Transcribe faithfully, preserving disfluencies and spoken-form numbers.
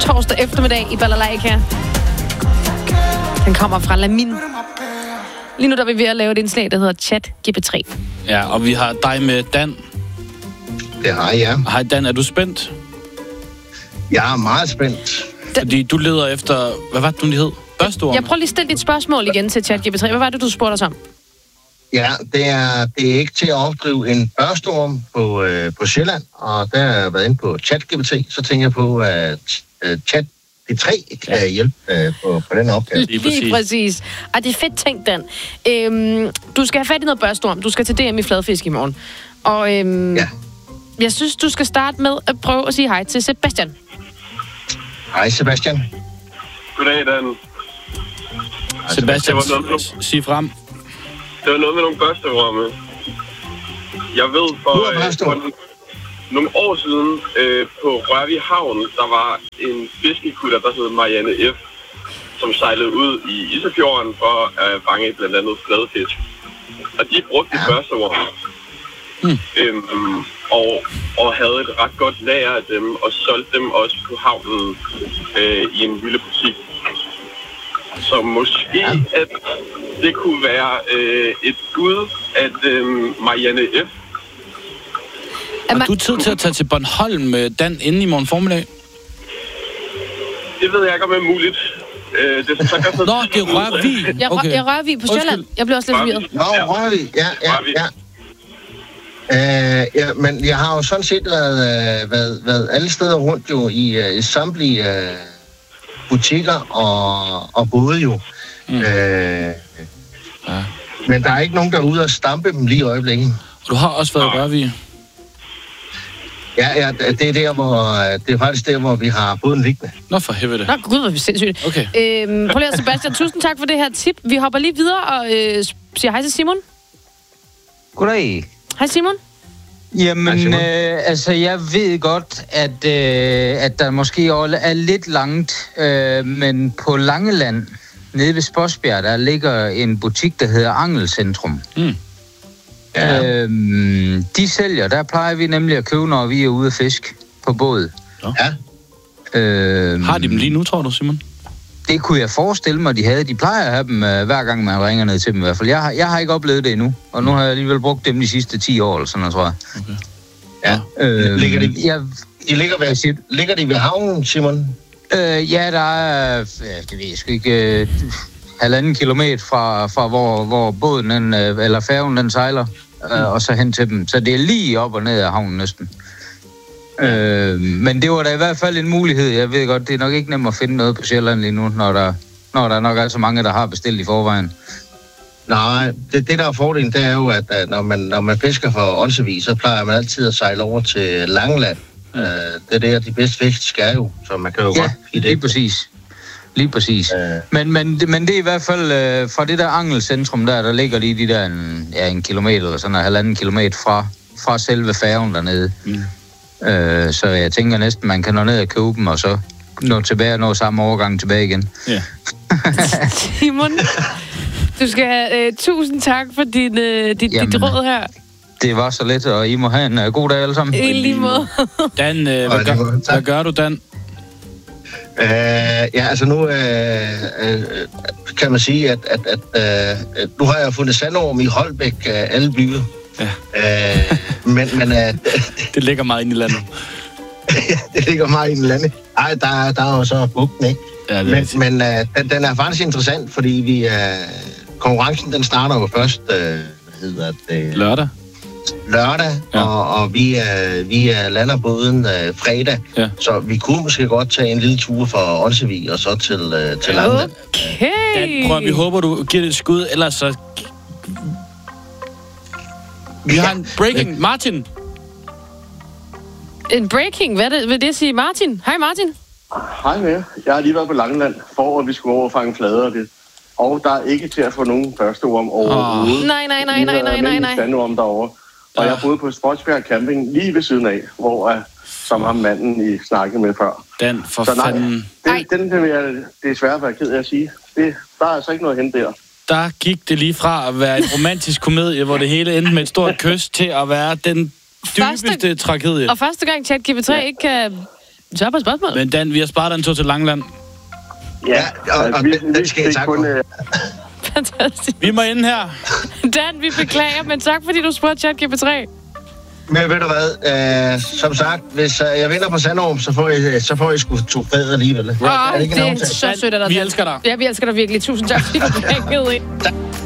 torsdag eftermiddag i Balalaika. Den kommer fra Lamin. Lige nu der er vi ved at lave et indslag, der hedder Chat G P tre. Ja, og vi har dig med Dan. Det har jeg. Hej Dan, er du spændt? Jeg er meget spændt. Fordi du leder efter... Hvad var det, du lige hed? Børsteorm? Jeg prøver lige at stille dit spørgsmål igen til Chat G P tre. Hvad var det, du spurgte os om? Ja, det er, det er ikke til at opdrive en børsteorm på, øh, på Sjælland, og der har jeg været inde på Chat G P tre, så tænker jeg på, at øh, Chat G P tre kan ja. hjælpe øh, på, på den opgave. Lige præcis. Lige præcis. Ej, det er fedt tænkt, Dan. Øhm, du skal have fat i noget børsteorm. Du skal til D M i Fladfisk i morgen. Og øhm, ja. jeg synes, du skal starte med at prøve at sige hej til Sebastian. Hej Sebastian. Goddag, Dan. Sebastian, sig frem. Det var noget med nogle børsteorme. Jeg ved for, øh, for nogle år siden øh, på Rørvig Havn, der var en fiskekutter, der hed Marianne F., som sejlede ud i Isefjorden for at øh, fange blandt andet fladfisk. Og de brugte de børsteorme. Mm. Øhm, og, og havde et ret godt lager af dem, og solgte dem også på havnen øh, i en lille butik. Så måske, at det kunne være øh, et bud, at øh, Marianne F. Har du tid til at tage til Bornholm med Dan inden i morgen formiddag? Det ved jeg ikke, om det er muligt. Øh, det er så godt. Nå, det er Rørvig. Jeg, okay. jeg Rørvig på Sjælland. Jeg bliver også lidt forvirret. Nå, Rørvig. Ja, ja, ja. Uh, ja, men jeg har jo sådan set været, uh, været, været alle steder rundt jo i uh, samtlige uh, butikker og, og både jo. Mm. Uh, ja. Men der er ikke nogen, der er ude og stampe dem lige i øjeblikket. Du har også været i Rørvig. Ja, ja, det er der, hvor det er faktisk der, hvor vi har båden liggende. Nå for helvede. Nå gud, hvor vi sindssygt. Okay. Øhm, prøv lige at Sebastian, tusind tak for det her tip. Vi hopper lige videre og øh, siger hej til Simon. Goddag. Hej Simon. Jamen, øh, altså jeg ved godt, at, øh, at der måske er lidt langt, øh, men på Langeland, nede ved Spodsbjerg, der ligger en butik, der hedder Angelcentrum. Mm. Ja. Øhm, de sælger, der plejer vi nemlig at købe, når vi er ude at fisk på båd. Ja. Øhm, har de dem lige nu, tror du, Simon? Det kunne jeg forestille mig, de havde. De plejer at have dem uh, hver gang, man ringer ned til dem i hvert fald. Jeg har, jeg har ikke oplevet det endnu, og nu har jeg alligevel brugt dem de sidste ti år, eller sådan noget, tror jeg. Okay. Ja. Øhm, ligger de, jeg, de ligger, ved, ligger de ved havnen, Simon? Øh, ja, der er, det ved jeg sgu ikke, øh, halvanden kilometer fra, fra hvor, hvor båden, den, øh, eller færgen, den sejler, øh, mm. og så hen til dem. Så det er lige op og ned af havnen næsten. Øh, men det var da i hvert fald en mulighed. Jeg ved godt, det er nok ikke nemt at finde noget på Sjælland lige nu, når der, når der nok er så mange, der har bestilt i forvejen. Nej, det, det der er fordelen, det er jo, at, at når, man, når man fisker fra Onsevig, så plejer man altid at sejle over til Langeland. Mm. Uh, det er der, de bedste fisk skal jo, så man kan jo ja, godt i det. Lige præcis. Lige præcis. Uh. Men, men, men det er i hvert fald uh, fra det der Angelcentrum der, der ligger lige de der en, ja, en kilometer eller sådan en halvanden kilometer fra, fra selve færgen dernede. Mm. Uh, så jeg tænker næsten, man kan nå ned og købe dem, og så nå tilbage og nå samme overgang tilbage igen. Ja. Simon, du skal have uh, tusind tak for din, uh, dit, dit råd her. Det var så let, og I må have en uh, god dag alle sammen. I lige måde. Dan, uh, hvad, gør, hvad gør du, Dan? Uh, ja, altså nu uh, uh, kan man sige, at, at, at uh, nu har jeg fundet sandorm i Holbæk, uh, alle byer. Ja. Uh, men, men, uh, det ligger meget ind i landet. Det ligger meget ind i landet. Ej, der, der er jo så bugten, ikke? Ja, men men uh, den, den er faktisk interessant, fordi vi, uh, konkurrencen den starter jo først, uh, hvad hedder det? Lørdag. Lørdag, ja. og, og vi, uh, vi uh, lander båden uh, fredag, ja. Så vi kunne måske godt tage en lille tur fra Onsevig og så til, uh, til Langeland. Okay. Dan, prøv, vi håber, du giver det et skud, ellers så... Vi har en breaking. Martin. En breaking? Hvad det, vil det sige? Martin? Hej Martin. Hej med. Jeg har lige været på Langeland, for at vi skulle over og fange flader og det. Og der er ikke til at få nogen børsteorm overhovedet. Oh. Nej, nej, nej, nej, nej, nej, nej. Standorm derovre. Og jeg boede på Spodsbjerg Camping lige ved siden af, hvor uh, som ham manden I snakkede med før. Den for så nej, fanden. Det, den vil jeg desværre være ked af at sige. Det, der er altså ikke noget at hente der. Der gik det lige fra at være en romantisk komedie, hvor det hele endte med et stort kys, til at være den dybeste første, tragedie. Og første gang Chat G P tre ja. ikke kan Så på spørgsmålet. Men Dan, vi har sparet en tur til Langeland. Ja, og, og, og vi, den, den skal jeg tak for. Fantastisk. Vi må ende her. Dan, vi beklager, men tak fordi du spurgte ChatGPT tre. Men ved du hvad, øh, som sagt, hvis øh, jeg vinder på Sandorm, så får I, så får I sgu to fred alligevel. Åh, oh, det er så sødt af dig. Vi elsker dig. Ja, vi elsker dig virkelig. Tusind tak, fordi du ringede ind.